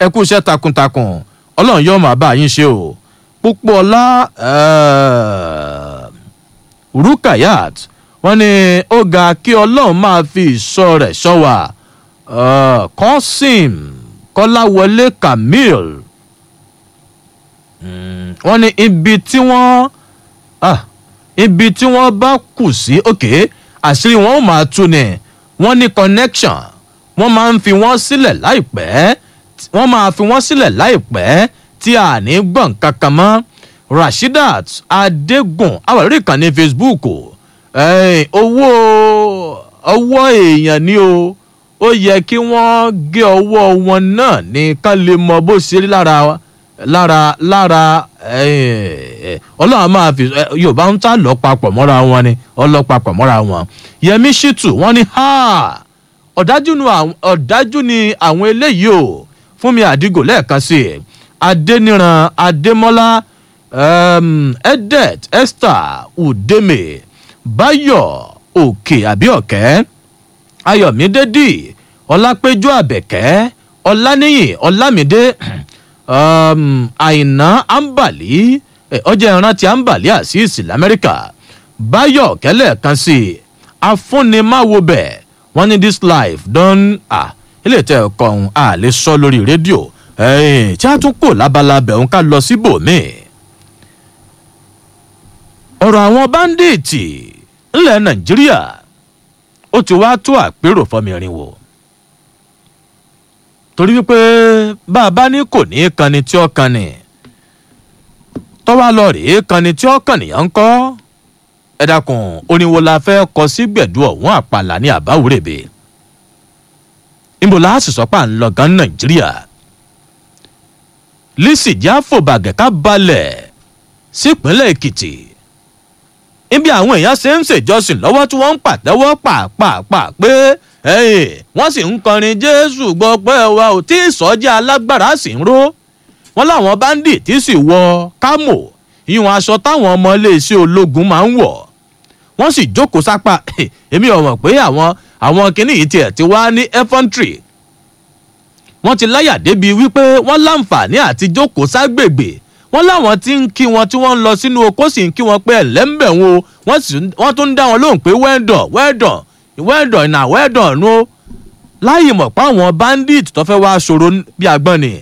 ẹ kú iṣẹ́ takuntakun ọlọ́run yóò máa bá yín ṣe o púpọ̀ ọlá Rukayat wọ́n ní ó ga kí ọlọ́run máa fi ìṣọ́ rẹ̀ ṣọ́ wa Kọ́sìm Kọ́láwọlé Kamil wọ́n ní ibi tí wọ́n bá kù sí òkè àṣírí wọn ó máa tú ni wọ́n ní connection wọ́n máa ń fi wọ́n sílẹ̀ láìpẹ́ tí a ní gbọ̀n kankan mọ́ Rashidat Adégùn àwárí ìkànnì Facebook owó èèyàn ni o ó yẹ kí wọ́n gé ọwọ́ wọn náà ní kán lè mọ bó ṣe rí lára ọlọ́run máa fi yorùbá ń tà lọ́ papọ̀ mọ́ra wọn ni ọlọ́pàpọ̀ mọ́ra wọn Yẹmí Ṣítù wọ́n ní ọ̀dájú ni àwọn eléyìí o Fúnmi Àdìgò lẹ́ẹ̀kan sí i Adéníran Adémọ́lá Edet Esther Udeme Báyọ̀ Òkè Àbíọ̀kẹ́ Ayọ̀mídé dì Ọlápéjú Àbẹ̀kẹ́ Ọláníyì Ọlámídé Àìná Àǹbàlí ọjọ́ ìrántí Àǹbàlí Àṣìṣì l'Amẹ́ríkà Báyọ̀ kẹ́lẹ̀ kan sí afúnimáwobẹ̀ wọ́n ní this life don ilé tẹ́ ẹ̀kọ́ ọ̀hún a lè sọ lórí rédíò tí a tún kò lábalábẹ̀ òun ká lọ síbòmíì. ọ̀rọ̀ àwọn báńdíìtì ńlẹ̀ Nàìjíríà ó ti wá tó àpérò fọmìrin wò torí wípé bá a bá ní kò ní í kanni tí ó kanni tọ́wá lọ rèé kanni tí ó kànìyàn ń kọ́ ẹ dákun oníwo la fẹ́ kọ sí gbẹ̀dú ọ̀hún àpàlà ní àbáwúrèbè níbo la sì sọ pé à ń lọ gan Nàìjíríà Lizzy jáfò bàgẹ́ká balẹ̀ sípínlẹ̀ Èkìtì níbi àwọn èèyàn ṣe ń ṣèjọsìn lọ́wọ́ tí wọ́n ń pàtẹ́wọ́ pàápàá pé wọ́n sì ń kọrin Jésù gbọ́pẹ́ wa ò tí ìsọjí alágbára sì ń ró wọ́n láwọn báńdíìtì sì wọ kámò ìwọ̀n aṣọ táwọn ọmọ iléeṣẹ́ ológun máa ń wọ̀ wọ́n sì jókòó sápá èmi ò mọ̀ pé àwọn kinní yìí tiẹ̀ ti wá ní infantry wọ́n ti láyà débi wípé wọ́n láǹfààní àti jókòó ságbègbè wọ́n láwọn tí ń kí wọn tí wọ́n ń lọ sínú oko sì ń kí wọn pé ẹ̀lẹ́m̀bẹ̀ wọn wọ́n tún ń dá wọn lóhùn pé well done nu láyì mọ̀ pé àwọn bandit tó fẹ́ wá ṣòro bí agbọ́n ni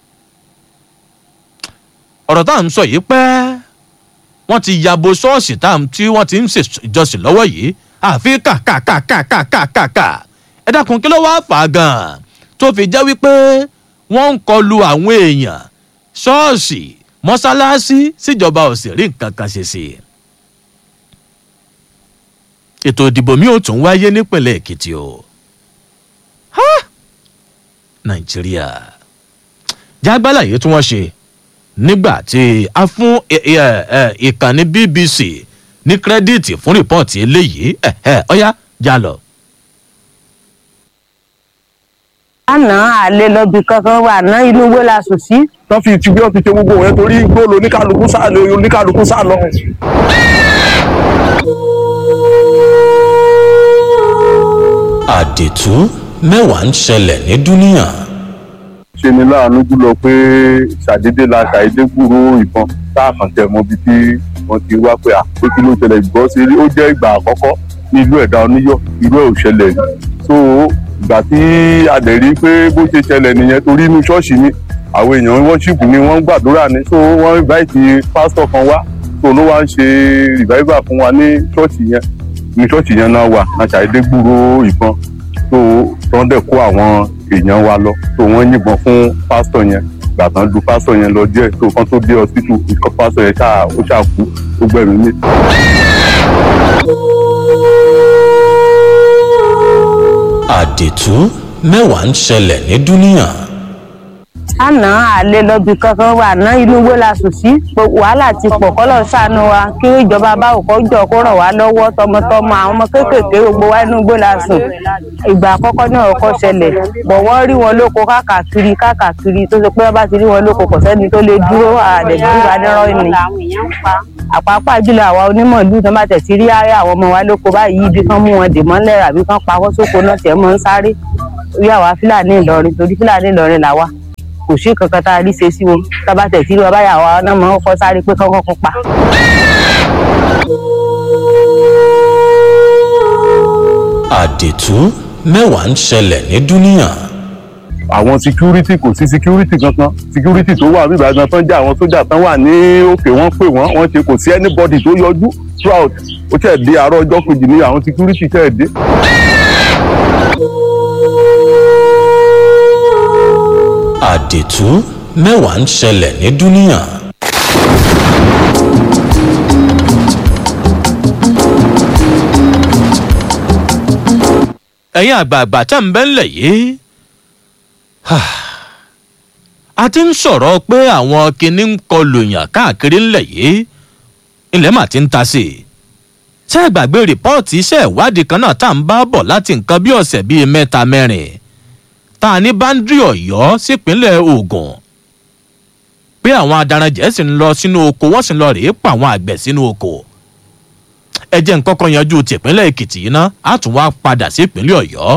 ọ̀rọ̀ tá à ń sọ yìí pẹ́ wọ́n ti yabo ṣọ́ọ̀ṣì tí wọ́n ti ń ṣèjọsìn lọ́wọ́ yìí àfi kàkàkàkàkàkà ẹ dákun kí ló wá fà á gan-an tó fi jẹ́ wípé wọ́n ń kọlu àwọn èèyàn ṣọ́ọ̀ṣì mọ́sálásí síjọba ò sì rí nǹkan kan ṣe sí i. ètò ìdìbò mi ò tún wáyé nípìnlẹ̀ Èkìtì o Nàìjíríà jágbálà yìí tí wọ́n ṣe nígbà tí a fún ìkànnì BBC ní kírẹ́díìtì fún rìpọ́ọ̀tì eléyìí ọ̀yá já lọ. àná àlè lọ́bì kankan wà ná inú igbó la sùn sí. wọ́n fi ti ṣe gbogbo rẹ̀ torí igbó oníkàlùkù sá lọ. àdètú mẹ́wàá ń ṣẹlẹ̀ ní dúníà. ṣe ni láàánú jùlọ pé ṣàdédé gbúrò ìbọn táàkàn tẹ̀ mọ́ bí tí wọ́n ti wá pé pé kí ló ṣẹlẹ̀ gbọ́ sí ó jẹ́ ìgbà àkọ́kọ́ ní ìlú Ẹ̀dá Oníyọ̀ irú ẹ̀ ò ṣẹlẹ̀ rí so ìgbà tí a dẹ̀ rí pé bó ṣe ṣẹlẹ̀ nìyẹn torí inú ṣọ́ọ̀ṣì ni àwọn èèyàn worship ni wọ́n ń gbàdúrà ni so wọ́n invite pásítọ̀ kan wá so ló wá ń ṣe revival fún wa ní ṣọ́ọ̀ṣì yẹn náà wà náà ṣàdédé gbúrò ìbọn so wọ́n dẹ̀ kó àwọn èèyàn wa lọ so wọ́n yìnbọn fún pásítọ̀ yẹn gbà tán lu pásítọ̀ yẹn lọ díẹ̀ so kan tó dé hospital ìkọ́ pásítọ̀ yẹn ó ṣàkú ó gbẹ̀mí mì. àdètú mẹ́wàá ń ṣẹlẹ̀ ní dúníà. àná àlè lọ́bì kankan wà ná inú igbó la sùn sí wàhálà ti pọ̀ kọ́lọ̀ ṣàánú wa kí ìjọba bá òkọ́ jọ kó ràn wá lọ́wọ́ tọmọtọmọ àwọn ọmọ kéékèèké gbogbo wa inú igbó la sùn ìgbà àkọ́kọ́ náà ọkọ̀ ṣẹlẹ̀ bọ̀ wọ́n rí wọn lóko káàkiri tó ṣe pé wọ́n bá ti rí wọn lóko kò sẹ́ni tó lè dúró àdẹ̀dúró adẹ́rọ́ ni àpapọ̀ àjùlọ àwa onímọ̀ ìlú tó bá tẹ̀ sí rí àwọn ọmọ wa lóko báyìí ibi kan mú wọn dè mọ́lẹ̀ àbí kan pa wọ́n sóko náà tẹ̀ mọ́ ń sáré rí àwa Fúlàní Ìlọrin torí Fúlàní Ìlọrin làwa kò sí kankan tá a rí ṣe sí wọn tábà tẹ̀ sí wọn báyà wa náà mọ̀ ń kọ́ sáré pé kọ́kọ́ kó pa. àdètú mẹ́wàá ń ṣẹlẹ̀ ní dúníà. àwọn security kò sí security kankan security tó wà bíbá gan tán jẹ́ àwọn sójà tán wà ní òkè wọ́n pè wọ́n ṣe kò sí anybody tó yọjú throughout ó tẹ̀ dé àárọ̀ ọjọ́ kejì ní àwọn security tẹ̀ dé. àdètú mẹ́wàá ń ṣẹlẹ̀ ní dúníà. ẹ̀yin àgbààgbà tẹ́ ń bẹ ńlẹ̀ yìí a ti ń sọ̀rọ̀ pé àwọn kinní ń kọlù yàn káàkiri ńlẹ̀ yìí ilẹ̀ mà ti ń ta sí i. ṣé ẹ gbàgbé rìpọ́ọ̀tì iṣẹ́ ìwádìí kan náà tá à ń bá bọ̀ láti nǹkan bí ọ̀sẹ̀ bíi mẹ́ta mẹ́rin tá a ní báńdírì ọ̀yọ́ sípínlẹ̀ Ògùn pé àwọn adaranjẹ́ sì ń lọ sínú oko wọ́n sì ń lọ rèé pa àwọn àgbẹ̀ sínú oko. ẹ jẹ́ nǹkan kan yanjú tìpínlẹ̀ Èkìtì yìí ná á tún wá padà sí ìpínlẹ̀ Ọ̀yọ́.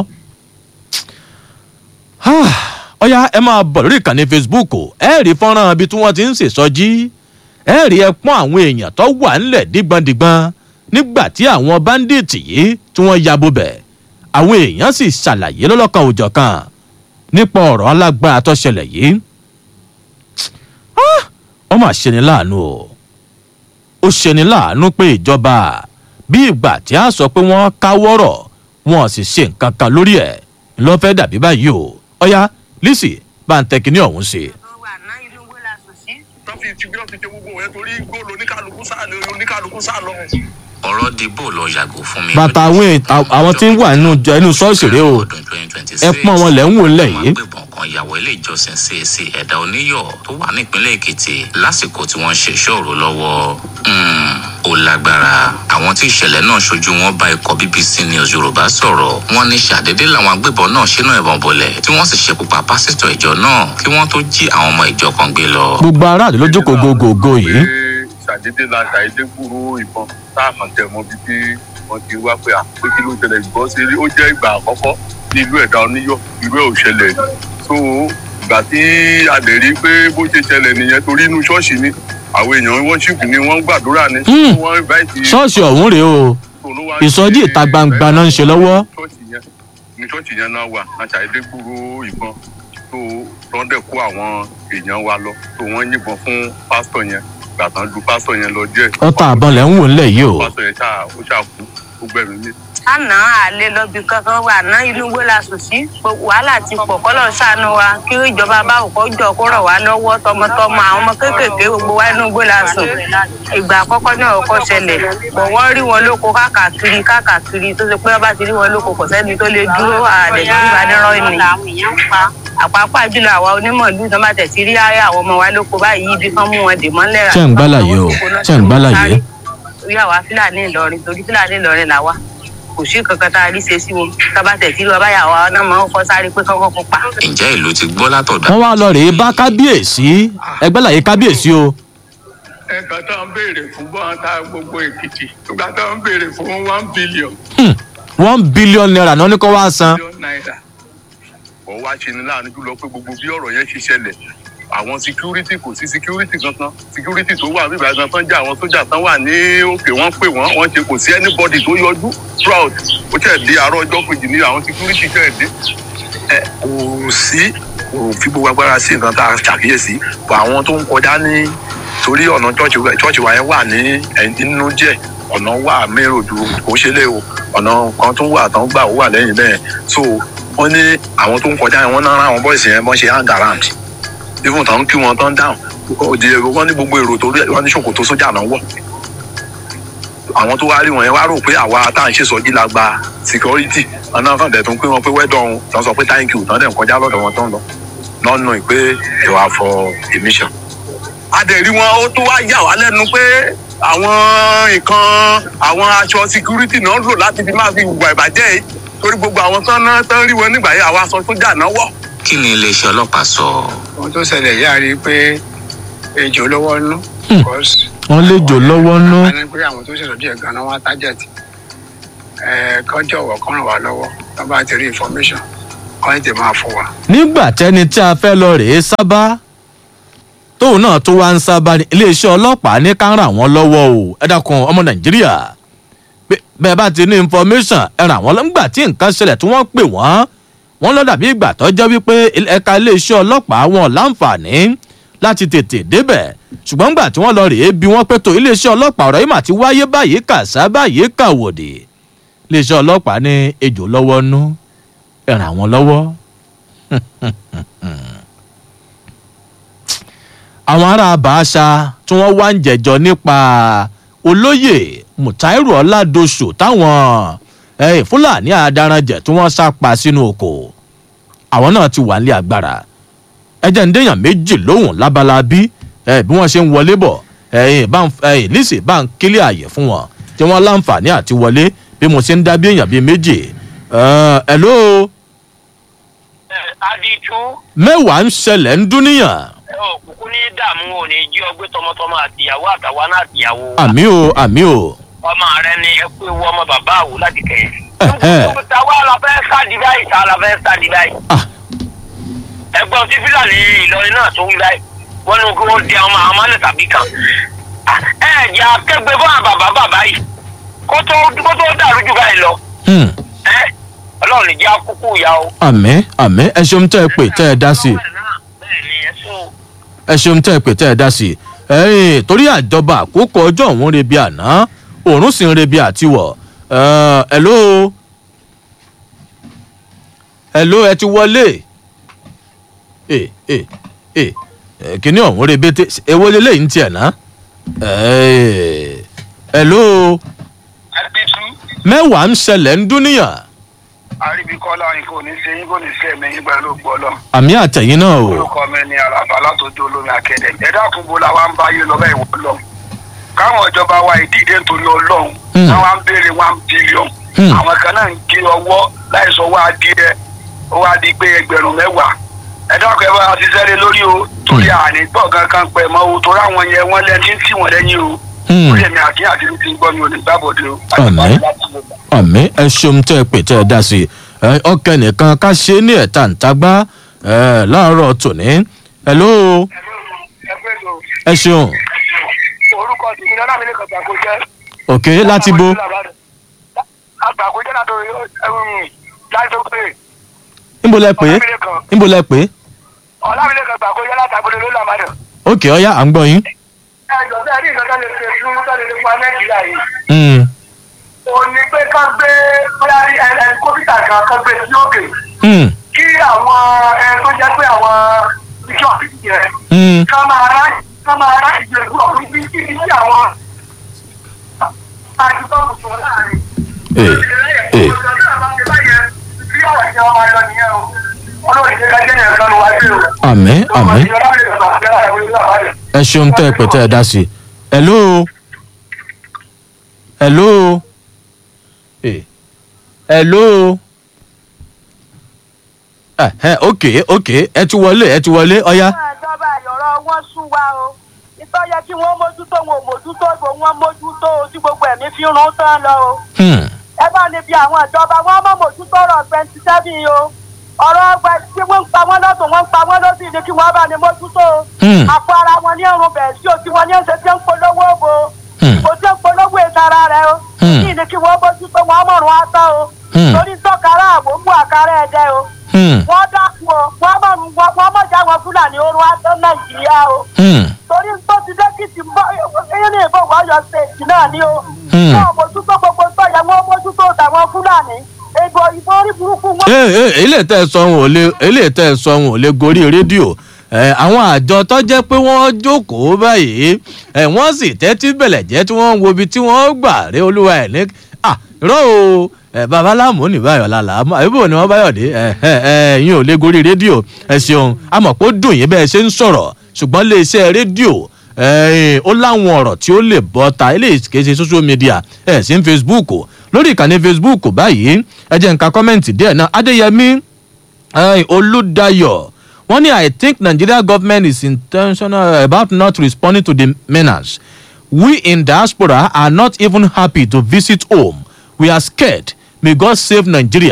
ọ̀yá ẹ máa bọ̀ lórí ìkànnì Facebook ẹ rí fọ́nrán ibi tí wọ́n ti ń ṣèsọjí ẹ rí ẹpọ́n àwọn èèyàn tó wà ńlẹ̀ dígbọ̀ndígbọ̀n nígbà tí àwọn báńdíìtì yìí tí wọ́n ya bobẹ̀ àwọn èèyàn sì ṣàlàyé lọ́lọ́kan òjọ̀kan nípa ọ̀rọ̀ alágbára tó ṣẹlẹ̀ yìí. ó mà ṣeni láàánú o ó ṣeni láàánú pé ìjọba bí ìgbà tí a sọ pé wọ́n káwọ́rọ̀ wọn sì ṣe nǹkan kan lórí ẹ̀ lọ́fẹ́ dàbí báyìí o ọ̀yá Lizzy bá ń tẹ́ kinní ọ̀hún ṣe. tó fi ti bí wọ́n fi ṣe gbogbo wọn torí góòlù oníkàlùkù sá lọ. ọ̀rọ̀ dìbò lọ yàgò fún mi. bàtà àwọn tí ń wà nínú ṣọ́ọ̀ṣì rèé o ẹ pọ́n wọn lẹ́ ń wò ńlẹ̀ yìí. kan ìyàwó ilé ìjọsìn CAC ẹ̀dá oníyọ̀ tó wà nípínlẹ̀ Èkìtì lásìkò tí wọ́n ṣe ìṣòro lọ́wọ́ ó lágbára. àwọn tí ìṣẹ̀lẹ̀ náà ṣojú wọn bá ikọ̀ BBC News Yorùbá sọ̀rọ̀ wọ́n ní ṣàdédé làwọn agbébọn náà ṣínà ìbọn bọ̀lẹ̀ tí wọ́n sì ṣekú pa pásítọ̀ ìjọ náà kí wọ́n tó jí àwọn ọmọ ìjọ kan gbé lọ. gbogbo aráàlú ló jókòó gògògò yìí. ṣàdédé la ṣàdédé gbúrú ìbọn táàkàn tẹ̀ mọ́ bíi tí wọ́n ti wá pé àpé kí ló ṣẹlẹ̀ gbọ́ sí ó jẹ́ ìgbà àkọ́kọ́ ní ìlú ẹ̀dá oníyọ̀ irú ẹ̀ ò ṣẹlẹ̀ so ìgbà tí a lè rí pé bó ṣe ṣẹlẹ̀ nìyẹn torí inú ṣọ́ọ̀ṣì ni àwọn èèyàn worship ni wọ́n ń gbàdúrà ní. ṣọ́ọ̀ṣì ọ̀hún rèé o ìsọjí ìta gbangba náà ń ṣe lọ́wọ́. ní ṣọ́ọ̀ṣì yẹn náà wà àṣàyédé gbúrú ìbọn tó tọ́ndẹ̀ kó àwọn èèyàn wa lọ tó wọ́n yìnbọn fún pásítọ̀ yẹn gbàtàn ju pásítọ̀ yẹn lọ díẹ̀. ọta àbọn lẹ̀ ń wò ńlẹ̀ yìí o. pásítọ̀ yẹn ó ṣàkú ó gbẹ̀mí mi. àná àlè lọ́bì kankan wà ná inú igbó la sùn sí wàhálà ti pọ̀ kọ́lọ̀ ṣàánú wa kí ìjọba bá òkò jọ kó ràn wá lọ́wọ́ tọmọtọmọ àwọn ọmọ kéékèèké gbogbo wa inú igbó la sùn ìgbà àkọ́kọ́ náà ọkọ̀ ṣẹlẹ̀ pọ̀ wọ́n rí wọn lóko káàkiri tó ṣe pé wọ́n bá ti rí wọn lóko kò sẹ́ni tó lè dúró àdẹ̀jọ́ ìbánirọ́ ni àpapọ̀ àjùlọ àwa onímọ̀lú tó bá tẹ̀sí rí àwọn ọmọ wa lóko báyìí ibi kan mú wọn dè mọ́lẹ̀ rà. ṣé ń gbálàyé o ṣé ń gbálàyé. orí àwa Fúlàní Ìlọrin torí Fúlàní Ìlọrin làwa kò sí kankan tá a rí ṣe sí wọn tábà tẹ̀sí rí wa báyà wa náà máa ń kọ́ sáré pé kọ́kọ́ kó pa. ǹjẹ́ ìlú ti gbọ́ látọ̀dọ̀. wọ́n wá lọ rèé bá kábíyèsí ẹgbẹ́láyé kábíyèsí o. ẹ̀ka tó ń béèrè fún bọ́n ta gbogbo Èkìtì ìgbà tó ń béèrè fún 1 billion. 1 billion naira náà ní kó wá san. ó wá ṣe ni láàánú jùlọ pé gbogbo bí ọ̀rọ̀ yẹn ṣe ṣẹlẹ̀ àwọn security kò sí security kankan security tó wà bíbá gan tán jẹ́ àwọn sójà tán wà ní òkè wọ́n pè wọ́n ṣe kò sí anybody tó yọjú throughout ó tẹ̀ dé àárọ̀ ọjọ́ kejì ní àwọn security tẹ̀ dé. kò sí kò fi gbogbo agbára sí nǹkan tá a ṣàkíyèsí bọ àwọn tó ń kọjá ní torí ọ̀nà chọ́ọ̀chì wa yẹn wà ní nínú díẹ̀ ọ̀nà wà méròdù kò ṣe lé o ọ̀nà kan tó wà tán gbà ó wà lẹ́yìn bẹ́ẹ̀ so wọ́n ní àwọn tó ń kọjá yẹn wọ́n náà àwọn bọ́ọ̀sì yẹn bọ́n ṣe hang around even tán kí wọn tán dáhùn òdì wọ́n ní gbogbo èrò tó wọ́n ní ṣòkòtò sójà náà wọ̀ àwọn tó wá rí wọn yẹn wá rò pé àwa tá à ń ṣe sọjí la gba security ọ̀nà kan tẹ̀ tó ń pé wọn pé wẹ́dọ̀n tán sọ pé thank you tán dẹ̀ ń kọjá lọ́dọ̀ wọn tán lọ lọ́nà ìpè ìwà for emission. adẹ̀rí wọn ó tó wá yà wá lẹ́nu pé àwọn nǹkan àwọn aṣọ security náà lò láti fi máa fi hùwà ìbàjẹ́ yìí torí gbogbo àwọn tán rí wọn nígbà yẹn àwọn aṣọ sójà náà wọ̀. kí ni iléeṣẹ́ ọlọ́pàá sọ. ohun tó ṣẹlẹ̀ yára rí i pé ejò lọ́wọ́ nú. wọ́n lè jò lọ́wọ́ nú. wọ́n ní pé àwọn tó ṣẹlẹ̀ díẹ̀ gan-an wọ́n tájẹ̀tì kán jọ̀wọ́ kán ràn wá lọ́wọ́ tó bá ti rí information kọ́ ẹ̀ tẹ̀ máa fún wa. nígbà tẹni tí a fẹ́ lọ rèé sábà tóun náà tó wá ń sábà ní iléeṣẹ́ ọlọ́pàá ní ká ràn wọ́n lọ́wọ́ o ẹ dákun ọmọ nàìjíríà bẹ́ẹ̀ bá ti ní information ẹ ràn wọ́n lọ́ngbà tí nǹkan ṣẹlẹ̀ tí wọ́n pè wọ́n lọ́ dàbí ìgbà tó jẹ́ wípé ẹ̀ka iléeṣẹ́ ọlọ́pàá wọn láǹfààní láti tètè débẹ̀ ṣùgbọ́n gbà tí wọ́n lọ rèé bí wọ́n pé tó iléeṣẹ́ ọlọ́pàá ọ̀rọ̀ yìí mà ti wáyé báyìí kàṣá báyìí kàwòdì iléeṣẹ́ ọlọ́pàá ní ejò lọ́wọ́ nú ẹ ràn wọ́n lọ́wọ́. àwọn ará àbáṣà tí wọ́n wá ń jẹ̀jọ́ nípa olóyè mutairu ọládọṣù táwọn fúlàní adaranjẹ tí wọ́n sá pa sínú oko àwọn náà ti wà nílé agbára ẹjẹ ń déyàn méjì lóhùn lábala bí wọ́n ṣe ń wọlé bọ̀ níṣẹ́ bá ń kílẹ̀ àyè fún wọn tí wọ́n láǹfààní àti wọlé bí mo ṣe ń dá bí èèyàn bíi méjì hello. Aditú. mẹ́wàá ń ṣẹlẹ̀ ń dúníyàn. Òkùnkùn ní dààmú ò ní jí ọgbẹ́ tọmọtọmọ àtìyàwó àtàwa náà àtìyàwó. àmì o àmì o. ọmọ rẹ ni ẹ pé wọ ọmọ bàbá àwò láti kẹyìn. tàwa la fẹ́ sáàdì báyìí tá a la fẹ́ sáàdì báyìí. ẹ̀gbọ́n tí fúlàní Ìlọrin náà tó wí báyìí wọ́n ní kí wọ́n di àwọn àmọ́lẹ̀ tàbí kan. ẹ jẹ́ akẹgbẹ́ fún àwọn bàbá yìí kó tó dàrú jù báyìí lọ. Ọlọ́run ní jẹ́ àkókò ìyá o. àmì ẹ ṣeun tẹ́ ẹ pè tẹ́ ẹ dá sí i. ẹ ṣeun tẹ́ ẹ pè tẹ́ ẹ dá sí i. torí àjọba àkókò ọjọ́ òun rebi àná òórùn sì ń rebi àtiwọ̀. hello ẹ ti wọlé. kíní ọ̀hún rebete èwo lélẹ́yìn tiẹ̀ ná. hello. mẹ́wàá ń ṣẹlẹ̀ ń dúníyàn. àríbíkọ́lá yín kò ní ṣe yín kò ní ṣe ẹ̀mí yín pẹ̀lú gbọ́lọ́. àmì àtẹ̀yìn náà o. orúkọ mi ni àràbà látọjú olómi akẹ́dẹ̀. ẹ dákun bó la wá ń báyé lọ bẹ́ẹ̀ wọ́n lọ. káwọn ìjọba wa ìdíje nítorí ọlọ́run. wọ́n wá ń béèrè 1 billion. àwọn kan náà ń gé ọwọ́ láìsọ wá adìẹ ó wá di pé 10,000. ẹ dákun ẹ bá a ṣiṣẹ́ lé lórí o torí àní gbọ́ kankan pẹ̀ mọ́ o torí àwọn yẹn wọ́n lẹ́ni tí wọ́n lẹ́yìn o. orí ẹ̀mí àti ti ń gbọ́ mi ò ní gbàbọ̀dé o. àmì ẹ ṣeun tẹ́ ẹ pè tẹ́ ẹ dá sí i ọkẹ nìkan ká ṣe ní ẹ̀ta ǹtagbá láàárọ̀ tòní. hello. ẹ ṣeun. orúkọ tèmi náà láti lè kàn gbàgbó jẹ́. ok láti bo. àgbàgbó jẹ́ láti tó pé. níbo lẹ pé. ọ̀làmílẹ̀ kan gbàgbó jẹ́ láti àgbọ̀dọ̀ ló làmàdàn. ok ọ̀ya à ń gbọ́ yín. ẹ̀jọ̀ bẹ́ẹ̀ ní ìjọba lè ṣe fún tọ́lẹ̀ nípa Nàìjíríà yìí. ó ní pé ká gbé bóyá kọ́mpútà kan gbé sí òkè. kí àwọn tó jẹ́ pé àwọn ìjọ yẹn ká máa rá ìjẹ̀bú ọ̀hún bí kí àwọn àtìkọ́ kò láàrin. àmì ẹ ṣeun tẹ́ ẹ pè tẹ́ ẹ dá sí i. hello. ok ẹ ti wọlé ọ̀ya. ìjọba àyọ̀rọ̀ wọn sún wa o ìtọ́ yẹ kí wọ́n mójútó wọn ò mójútó ìbò wọn mójútó tí gbogbo ẹ̀mí fi ń rún tán lọ o. ẹ bá ní bí àwọn ìjọba wọn mọ̀ mójútó ọ̀rọ̀ 27 o ọ̀rọ̀ ọgbà tí wọ́n ń pa wọ́n lọ́tún wọ́n ń pa wọ́n lọ́sì ni kí wọ́n bá ní mójútó o. àpò ara wọn ní ọrùn bẹ̀ẹ́ sí òsì wọn ní ẹ̀ṣẹ̀ tí ń polówó bo kò tí ń polówó ìtara rẹ o kí ni kí wọ́n mójútó wọn mọ̀rún atọ́ o torí tọ́kara àgbógbó àkàrà ẹ̀dẹ́ o wọ́n dákun o wọ́n mọ̀já wọn Fúlàní orun atọ́ Nàìjíríà o torí tó ti dẹ́kìtì ní ìbò Ọ̀yọ́ stéètì náà ni o wọ́n mójútó gbogbo tó yẹ wọ́n mójútó tàwọn Fúlàní ègbò ìbò orí burúkú wọn. eléyìí tẹ́ ẹ sọ wọn ò lè gorí rédíò àwọn àjọ tó jẹ́ pé wọ́n jókòó báyìí wọ́n sì tẹ́tí bẹ̀lẹ̀ jẹ́ tí wọ́n ń wo ibi tí wọ́n gbà rí olúwa ẹ̀ ní rọ́ o babaláàmú ní báyọ̀ lálá àbíbò ni wọ́n báyọ̀ dé yín ò lè gorí rédíò ẹ ṣeun àmọ́ pé ó dùn yín bẹ́ẹ̀ ṣe ń sọ̀rọ̀ ṣùgbọ́n iléeṣẹ́ rédíò ó láwọn ọ̀rọ̀ tí ó lè bọ́ ta eléyìí kì í ṣe social media sí Facebook lórí ìkànnì Facebook báyìí ẹ jẹ́ nǹkan kọ́mẹ́ǹtì díẹ̀ náà Adéyẹmí Olúdáyọ̀ wọ́n ní I think Nigeria government is intentional about not responding to the menace. We in diaspora are not even happy to visit home. We are scared. May God save Nigeria.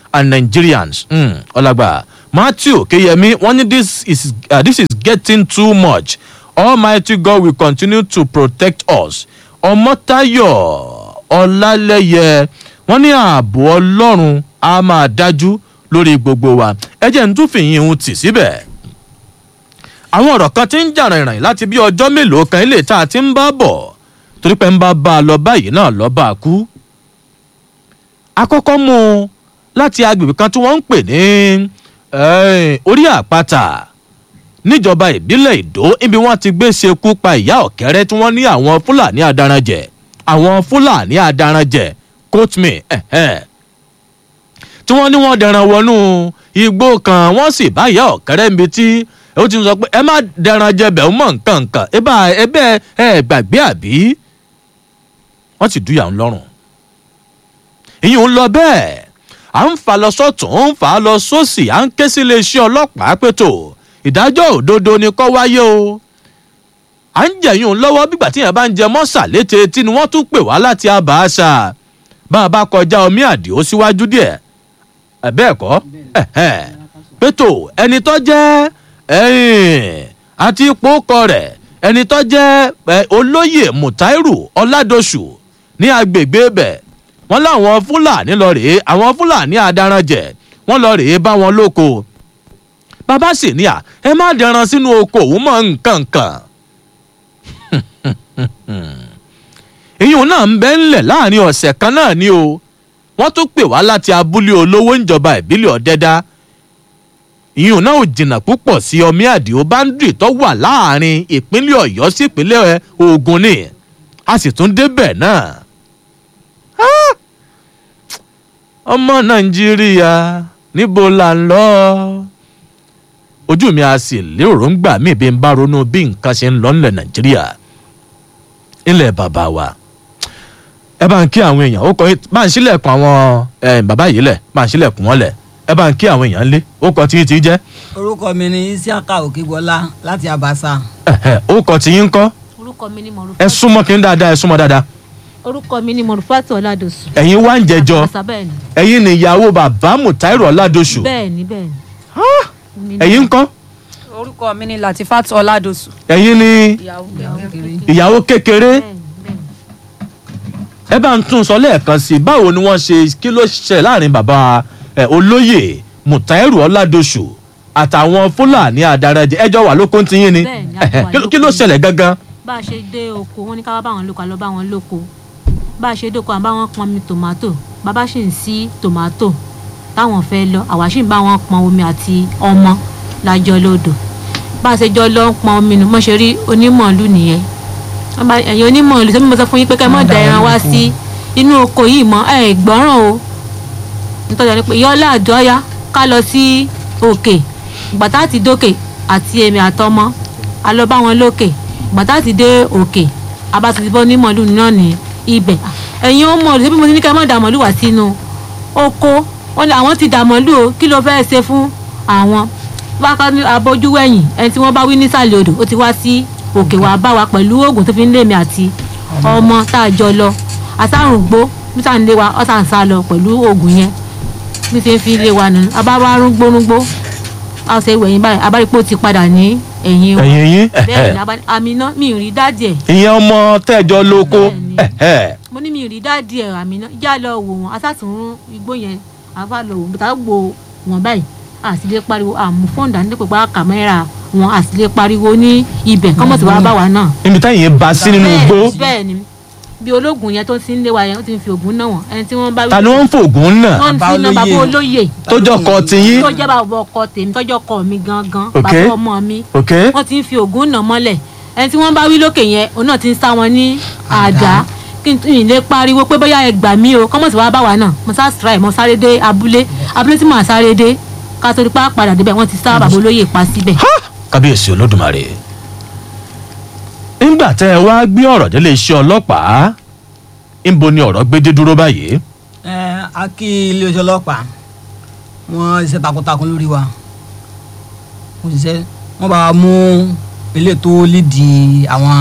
and Nigerians. Ọlágbà Matthew Keyemi wọ́n ní this is getting too much. Almighty God will continue to protect us. Ọmọ́táyọ̀ Ọlálẹ́yẹ wọ́n ní ààbò Ọlọ́run á máa dájú lórí gbogbo wa. Ẹ jẹ́ n tún fìyìn ohun tì síbẹ̀. Àwọn ọ̀rọ̀ kan ti ń jà rìnrìn láti bí ọjọ́ mélòó kan ilé tá a ti ń bá bọ̀ torí pé ń bá a lọ báyìí náà lọ bá a kú. Àkọ́kọ́ mú un láti agbègbè kan tí wọ́n ń pè ní orí àpáta níjọba ìbílẹ̀ Ìdó ibi wọ́n ti gbé ṣekú pa ìyá ọ̀kẹ́rẹ́ tí wọ́n ní àwọn Fúlàní adaranjẹ coatme tí wọ́n ní wọ́n dẹran wọnú igbó kan wọ́n sì bá ìyá ọ̀kẹ́rẹ́ níbi tí ó ti sọ pé ẹ má dẹran jẹbẹ̀ ó mọ̀ nǹkan ẹbẹ̀ ẹ gbàgbé àbí wọ́n sì dúyà ń lọ́rùn. ìyẹn ń lọ bẹ́ẹ̀ à ń fà lọ sọ́tún ń fà lọ sósì à ń ké sí iléeṣẹ́ ọlọ́pàá pẹ̀tọ́ ìdájọ́ òdodo ni kó wáyé o. à ń jẹ̀yún lọ́wọ́ bígbà tí yẹn bá ń jẹ mọ́sà létí tí ni wọ́n tún pè wá láti àbá àṣà bá a bá kọjá omi àdìó síwájú díẹ̀ bẹ́ẹ̀ kọ́ pẹ̀tọ́ ẹni tó jẹ́ àti ipò kọ rẹ̀ ẹni tó jẹ́ olóyè Mutairu Ọládọ̀ṣù ní agbègbè bẹ̀ wọ́n láwọn Fúlàní lọ rèé àwọn Fúlàní adaranjẹ wọ́n lọ rèé bá wọn lóko bàbá sì ní ẹ má dẹran sínú oko òun mọ nǹkan kan ìyún náà ń bẹ ńlẹ̀ láàrin ọ̀sẹ̀ kan náà ni o wọ́n tún pè wá láti abúlé olówó ìjọba ìbílẹ̀ Ọ̀dẹ́dá ìyún náà ò jìnnà púpọ̀ sí omi àdìo báńdì tó wà láàrin ìpínlẹ̀ Ọ̀yọ́ sí ìpínlẹ̀ Ògùn ni a sì tún débẹ̀ náà. ọmọ Nàìjíríà níbo là ń lọ ojú mi a sì lérò ń gbà mí bí n bá ronú bí nǹkan ṣe ń lọ nílẹ̀ Nàìjíríà ilẹ̀ bàbá wa ẹ bá ń kí àwọn èèyàn ó kọ bá ń ṣílẹ̀kùn àwọn bàbá yìí lẹ̀ bá ń ṣílẹ̀kùn wọn lẹ̀ ẹ bá ń kí àwọn èèyàn lé ó kọ tí ti jẹ́. orúkọ mi ni Isiaka Òkègbọlá láti Abasa. ó kọ tí yín kọ́. orúkọ mi ni Mọ̀rúfà. ẹ súnmọ́ kí n dáadáa ẹ súnmọ́ dáadáa. orúkọ mi ni Mọ̀rúfàtù Ọládọ̀ṣù. ẹ̀yin wá ń jẹjọ ẹ̀yin ni ìyàwó bàbá Mutairu Ọládọ̀ṣù. bẹ́ẹ̀ni. ẹ̀yin ńkọ́. orúkọ mi ni Latifatu Ọládọ̀ṣù. ẹ̀yin ni ìyàwó kékeré. ẹ bá ń tún sọ lẹ́ẹ̀kan sí i báwo ni wọ́n ṣe kí ló ṣe láàrin bàbá olóyè Mutairu Ọládọ̀ṣù àtàwọn Fúlàní adaranjẹ ẹjọ́ wà lóko tí yín ni kí ló ṣẹlẹ̀ gangan. bá a ṣe dé oko wọn ní ká wá bá wọn lóko àlọ́ bá wọn lóko bá a ṣe dóko àbá wọn pọn mi tòmátò bàbá sì ń sí tòmátò táwọn fẹ́ lọ àwa sì ń bá wọn pọn omi àti ọmọ lájọ lódò bá a ṣe jọ lọ ń pọn omi nù mọ́ ṣe rí onímọ̀ọ́lù nìyẹn ẹ̀yin onímọ̀ọ́lù tó bí mo sọ fún yín pé kẹ́ mọ́ da ẹran wá sí inú oko yìí mọ́ ẹ̀ gbọ́ràn o nítorí ẹni pé yọ́lá àjọyá ká lọ sí òkè gbàtà ti dókè àti èmi àtọmọ a lọ bá wọn lókè gbàtà ti dé òkè abá ti bọ́ ní mọ̀ọ́lù náà ní ibẹ̀ ẹ̀yin ó mọ̀ọ́lù tó bí mo ní kẹ́ mọ́ da mọ̀ọ́lù wá sínú oko wọn ni àwọn ti dà mọ̀ọ́lù o kí ló fẹ́ ṣe fún àwọn bá ká ní abójú wẹ̀yìn ẹni tí wọ́n bá wí nísàlẹ̀ odò ó ti wá sí òkè wá bá wa pẹ̀lú oògùn tó fi ń lé mi àti ọmọ tá a jọ lọ àsárùngbó níta ń lé wa ọ̀sà ń sá lọ pẹ̀lú oògùn yẹn bí ṣe ń fi lé wa nù abáwá rúgbónúgbó a ṣe wẹ̀yìn báyìí abárípò ti padà ní ẹ̀yìn wọn yín bẹ́ẹ̀ ni Àmínà mi ì rí dáàdì ẹ̀. ìyẹn ọmọ tẹ́jọ lóko. mo ní mi ì rí dáàdì ẹ̀ Àmínà já lọ wò wọn asásùnrún igbó yẹn àfa lọ wò bùtà gbò wọn báyìí àsìlè pariwo àmú fóònù dání pé pa kàmẹ́rà wọn àsìlè pariwo ní ibẹ̀ kọ́mọ̀tì wàá bá wa náà. níbi táyì yẹn bá sí nínú igbó. bẹ́ẹ̀ ni bí ológun yẹn tó ti ń lé wa yẹn ó ti ń fi ògùn náà wọn ẹni tí wọ́n bá. ta ni wọ́n ń fògùn náà. wọ́n ń fi náà bàbá olóyè. tọjọ kọ tiyín. tó jẹ́ bàbá ọkọ tèmi tọjọ́ kọ mi gangan bàbá ọmọ mi. wọ́n ti ń fi ògùn náà mọ́lẹ̀ ẹni tí wọ́n bá wí lókè yẹn òun náà ti ń sá wọn ní àdá kí n lè pariwo pé bóyá ẹ gbà mí o kọ́mọ̀tì wàá bá wa náà mo sá strike mo sáré dé abúlé tí mo sáré dé ká torí pa padà débẹ̀ wọ́n ti sá bàbá olóyè pa síbẹ̀. kábíyèsí Olódùmarè nígbà tẹ́ ẹ wá gbé ọ̀rọ̀ délé iṣẹ́ ọlọ́pàá níbo ni ọ̀rọ̀ gbé dé dúró báyìí. a kí iléeṣẹ́ ọlọ́pàá wọ́n ṣiṣẹ́ takuntakun lórí wa wọ́n bá wa mú ilé tó lídìí àwọn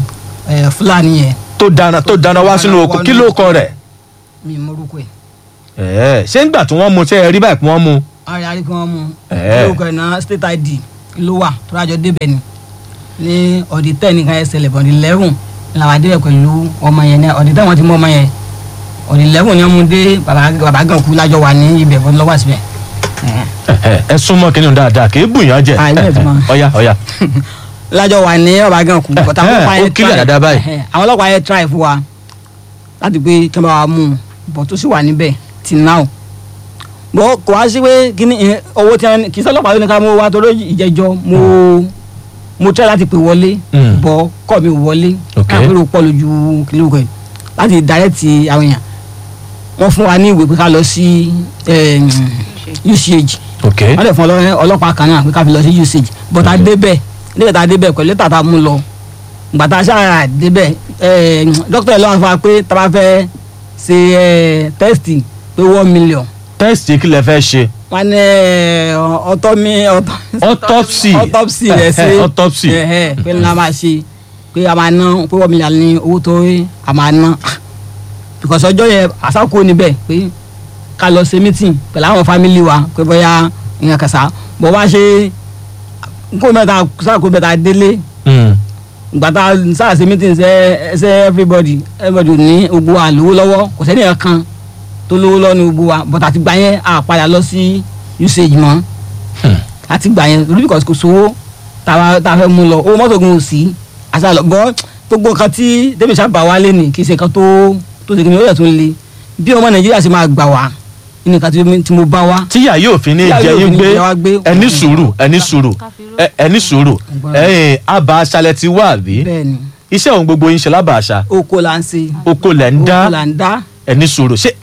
Fúlàní yẹn. tó dáná wá sínú oko kí ló kọ rẹ̀. mi mọ orúkọ ẹ̀. ṣé ńgbà tí wọ́n mú ṣe ẹ rí báyìí pé wọ́n mú. ààrẹ àrí kí wọ́n mú lórúkọ iná state id ló wà tó rájọ débẹ̀ ni ní ọ̀dì 10 nìkan ẹsẹ̀ lẹ̀ bọ̀dì 11 làwọn adébẹ̀ pẹ̀lú ọmọ yẹn ní ọ̀dì 10 wọn ti mú ọmọ yẹn ọ̀dì 11 ni wọ́n mú dé bàbá gan kú lájọ wà ní ibẹ̀ bọ́dí lọ́wọ́ síbẹ̀. ẹ súnmọ́ kí ni dáadáa kì í bùyàn jẹ ọ̀ya. lájọ wà ní bàbá gan kú bọ̀tà àwọn ọlọ́pàá yẹn try fún wa láti pé kí wọ́n bá wa mú un bọ̀ tó sì wà níbẹ̀ till now bọ́ kò wá sí pé kíní owó tí wọn kì í sọ́lọ́pàá lónìí ká mú wa torí ìjẹ́jọ́ mo tẹ́ láti pè wọlé bọ́ kọ́ mi wọlé káàpẹ́rẹ́ pọ̀ lójú kìlúkọ̀ yìí láti direct àwọn èèyàn wọ́n fún wa ní ìwé pé ká lọ sí usage wọ́n lè fún ọlọ́pàá kan náà pé ká fi lọ sí usage but a débẹ̀ nígbà tá a débẹ̀ pẹ̀lú lẹ́tà tá a mú lọ ìgbà tá a ṣáà débẹ̀ dókítà lọ́wọ́ fún wa pé tá a bá fẹ́ ṣe test pé 1 million. test kí lẹ fẹ́ ṣe. wọ́n ní autopsy rẹ̀ ṣe autopsy pé ní a máa ṣe pé a máa ná pé 1 million ní owó tó a máa ná because ọjọ́ yẹn àṣàkó níbẹ̀ pé ká lọ ṣe meeting pẹ̀lú àwọn family wa pé bóyá ìyẹn kàṣà bọ́ wá ṣe kó mẹ́ta ṣàkó mẹ́ta délé gbàtà sáà ṣe meeting ṣe everybody ní gbogbo wa lówó lọ́wọ́ kò sẹ́ni kan tó lówó lọ́wọ́ ní gbogbo wa but àti gbà yẹn a padà lọ sí usage mọ́ àti gbà yẹn lórí because kò sówó tá a fẹ́ mú lọ owó mọ́tò gun sí àṣà lọ bọ́ gbogbo nǹkan tí david sábà wá lé ní kì í ṣe nǹkan tó ṣe kí ni ó yẹ tó le bí ọmọ nàìjíríà ṣe máa gbà wá nǹkan tí mo bá wá. tíyà yóò fi ní jẹ yín gbé ẹni sùúrù àbá aṣálẹ̀ ti wà bí iṣẹ́ òun gbogbo yín ṣe lábàá àṣà. oko là ń ṣe. oko lẹ̀ ń dá ẹni sùúrù ṣé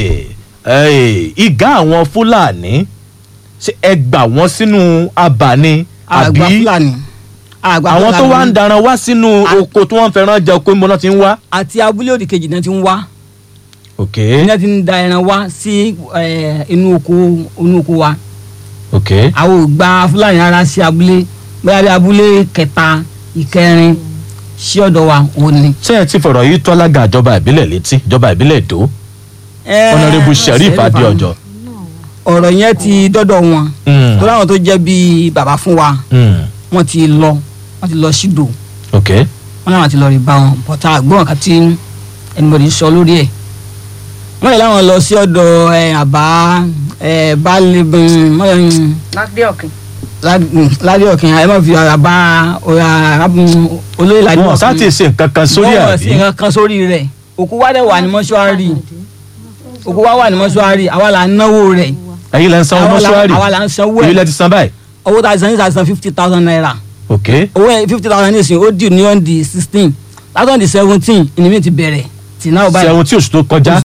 ìgá àwọn fúlàní ṣé ẹ gbà wọ́n sínú abà ni àbí àwọn tó wá ń daran wá sínú oko tí wọ́n fẹ́ràn jẹ oko ìmọ̀ náà ti ń wá. àti abúlé òdì kejì náà ti ń wá. ok ní ti ń da ẹran wá sí inú oko wa. ok àwọn ò gba fúlàní rárá sí abúlé bóyá bí abúlé kẹta ìkẹrin sí ọ̀dọ̀ wa ò ní. ṣé ẹ ti fọ̀rọ̀ yìí tó alága ìjọba ìbílẹ̀ létí ìjọba ìbílẹ̀ èdò Honorable Sheriff Adéọjọ́. ọ̀rọ̀ yẹn ti dọ́dọ̀ wọn tó láwọn tó jẹ́ bíi bàbá fún wa wọ́n ti lọ sídò wọ́n láwọn ti lọ rí bá wọn bọ́tà àgbọ̀n kan tí ẹnìbọ̀dì sọ lórí ẹ̀ wọ́n yẹ láwọn lọ sí ọ̀dọ̀ àbá baálé ládé ọ̀kìn ẹ má fi àbá olóyè ládé ọ̀kìn. wọn sá ti ṣe nǹkan kan sórí ẹ̀ bí. wọ́n ṣe nǹkan kan sórí rẹ̀ òkú wa dẹ̀ wà ní mọ́ṣúárì àwa là ń náwó rẹ̀. ẹ̀yin lẹ ń sanwó mọ́ṣúárì àwa là ń sanwó ẹ̀. èyí lẹ ti san báyìí. owó tá a san ní sàsan 50,000 naira. ok owó 50,000 ní ìsìn ó dì ní on the 16 láti on the 17 ìnìmí ti bẹ̀rẹ̀ tì náà báyìí. 17 oṣù tó kọjá.